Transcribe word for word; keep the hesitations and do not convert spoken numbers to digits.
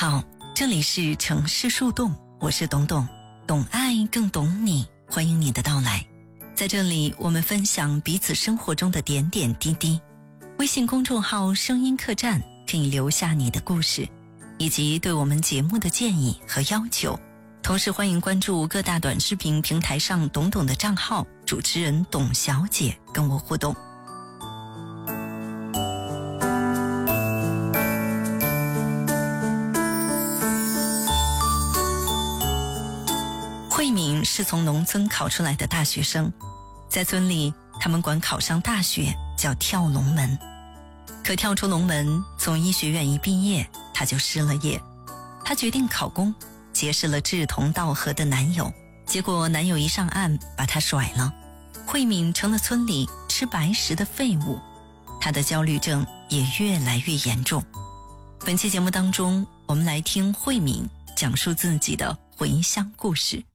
好，这里是城市树洞，我是董董，懂爱更懂你，欢迎你的到来。在这里我们分享彼此生活中的点点滴滴。微信公众号声音客栈可以留下你的故事，以及对我们节目的建议和要求。同时欢迎关注各大短视频平台上董董的账号，主持人董小姐跟我互动。慧敏是从农村考出来的大学生，在村里他们管考上大学叫跳龙门。可跳出龙门，从医学院一毕业他就失了业。他决定考公，结识了志同道合的男友，结果男友一上岸把他甩了。慧敏成了村里吃白食的废物，她的焦虑症也越来越严重。本期节目当中，我们来听慧敏讲述自己的回乡故事。